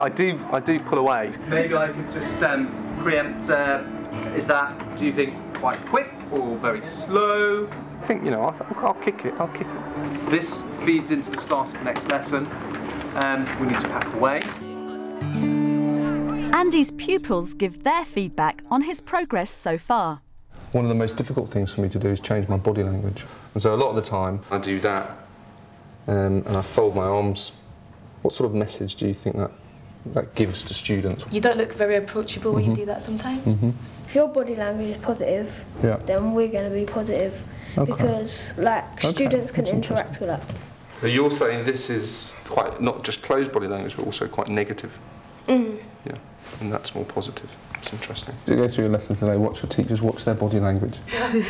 I do pull away. Maybe I could just preempt, is that, do you think, quite quick or very slow? I think, you know, I'll kick it, This feeds into the start of the next lesson. We need to pack away. Andy's pupils give their feedback on his progress so far. One of the most difficult things for me to do is change my body language. And so a lot of the time I do that and I fold my arms. What sort of message do you think that gives to students? You don't look very approachable when you do that sometimes. If your body language is positive, then we're going to be positive because students can interact with that. So you're saying this is quite not just closed body language but also quite negative? Yeah, and that's more positive. It's interesting. To go through your lessons today, watch your teachers watch their body language. I'm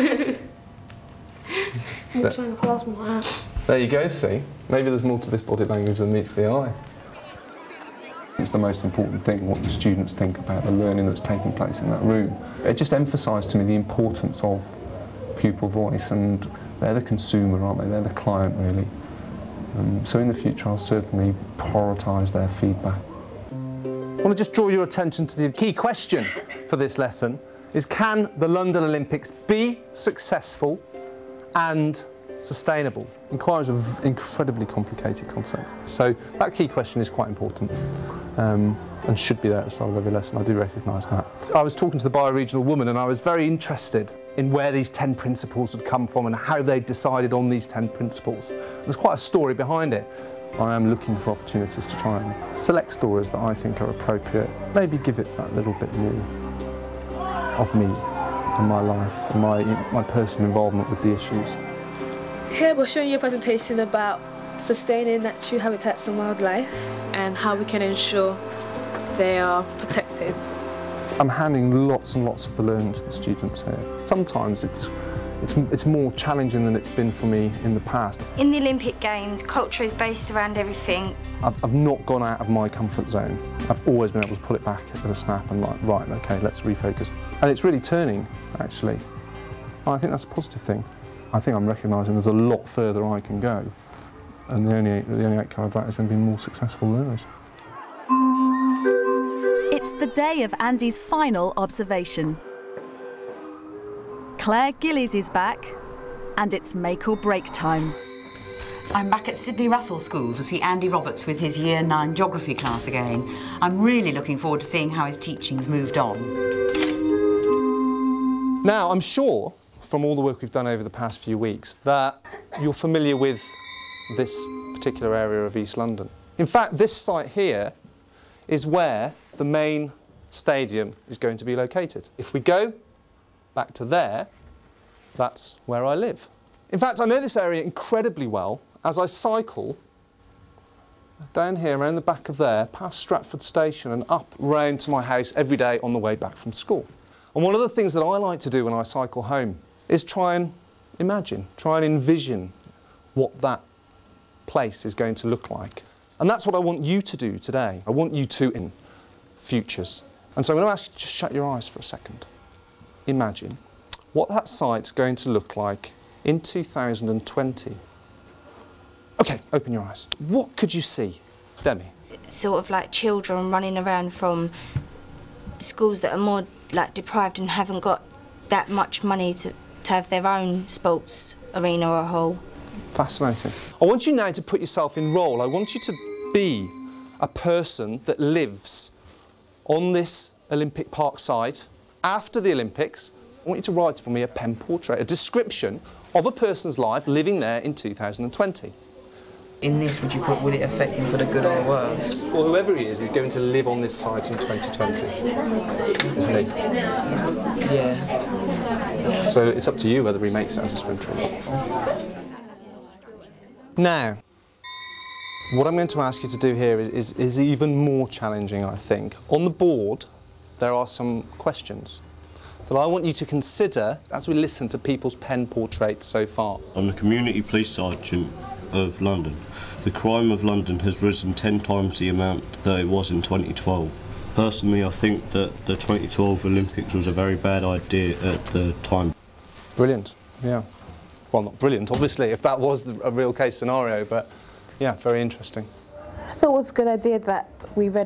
trying to pass my hat. There you go, see? Maybe there's more to this body language than meets the eye. It's the most important thing, what the students think about the learning that's taking place in that room. It just emphasised to me the importance of pupil voice, and they're the consumer, aren't they? They're the client, really. So in the future, I'll certainly prioritise their feedback. I want to just draw your attention to the key question for this lesson, is can the London Olympics be successful and sustainable? Inquiries are an incredibly complicated concept. So that key question is quite important and should be there at the start of every lesson. I do recognise that. I was talking to the bioregional woman and I was very interested in where these 10 principles had come from and how they decided on these 10 principles. There's quite a story behind it. I am looking for opportunities to try and select stories that I think are appropriate, maybe give it that little bit more of me and my life and my personal involvement with the issues. Here we're showing you a presentation about sustaining natural habitats and wildlife and how we can ensure they are protected. I'm handing lots and lots of the learning to the students here. Sometimes it's more challenging than it's been for me in the past. In the Olympic Games, culture is based around everything. I've not gone out of my comfort zone. I've always been able to pull it back at a snap and like, right, okay, let's refocus. And it's really turning, actually. And I think that's a positive thing. I think I'm recognising there's a lot further I can go. And the only outcome of that is going to be more successful learners. It's the day of Andy's final observation. Claire Gillies is back, and it's make or break time. I'm back at Sydney Russell School to see Andy Roberts with his Year 9 geography class again. I'm really looking forward to seeing how his teaching's moved on. Now, I'm sure from all the work we've done over the past few weeks that you're familiar with this particular area of East London. In fact, this site here is where the main stadium is going to be located. If we go back to there, that's where I live. In fact, I know this area incredibly well as I cycle down here around the back of there, past Stratford Station and up round to my house every day on the way back from school. And one of the things that I like to do when I cycle home is try and imagine, try and envision what that place is going to look like. And that's what I want you to do today. I want you to in futures. And so I'm going to ask you to just shut your eyes for a second. Imagine what that site's going to look like in 2020. OK, open your eyes. What could you see, Demi? Sort of like children running around from schools that are more like deprived and haven't got that much money to have their own sports arena or hall. Fascinating. I want you now to put yourself in role. I want you to be a person that lives on this Olympic Park site after the Olympics. I want you to write for me a pen portrait, a description of a person's life living there in 2020. In this, would it affect him for the good or the worse? Well, whoever he is, he's going to live on this site in 2020, isn't he? Yeah. So it's up to you whether he makes it as a sprinter or not. Now, what I'm going to ask you to do here is even more challenging, I think. On the board, there are some questions that I want you to consider as we listen to people's pen portraits so far. I'm the Community Police Sergeant of London. The crime of London has risen 10 times the amount that it was in 2012. Personally, I think that the 2012 Olympics was a very bad idea at the time. Brilliant, yeah. Well, not brilliant, obviously, if that was a real case scenario, but yeah, very interesting. I thought it was a good idea that we read